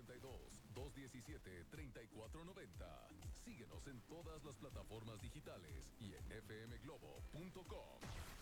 482-217-3490. Síguenos en todas las plataformas digitales y en fmglobo.com.